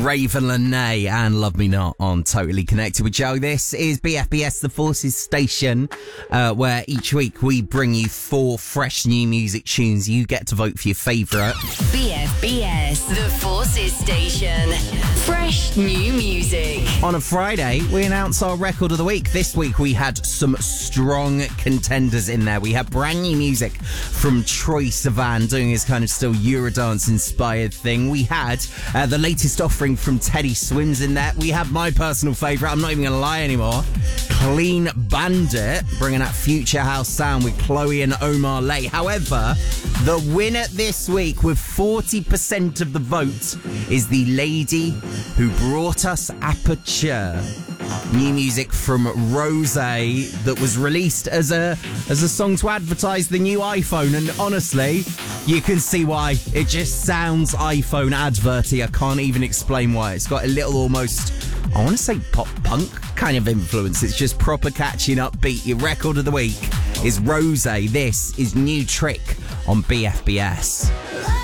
Raven Lene and Love Me Not on Totally Connected with Joe. This is BFBS, the Forces station, where each week we bring you 4 fresh new music tunes. You get to vote for your favourite. BFBS, the Forces station. Fresh new music. On a Friday, we announce our record of the week. This week we had some strong contenders in there. We had brand new music from Troye Sivan doing his kind of still Eurodance inspired thing. We had the latest offering from Teddy Swims in there. We had my personal favourite, I'm not even going to lie anymore, Clean Bandit, bringing that future house sound with Chloe and Omar Lay. However, the winner this week with 40% of the vote is the lady who brought us Aperture. New music from Rose that was released as a song to advertise the new iPhone, and honestly, you can see why. It just sounds iPhone adverty. I can't even explain why. It's got a little almost, I want to say pop punk kind of influence. It's just proper catchy and upbeat. Your record of the week is Rose. This is New Trick on BFBS.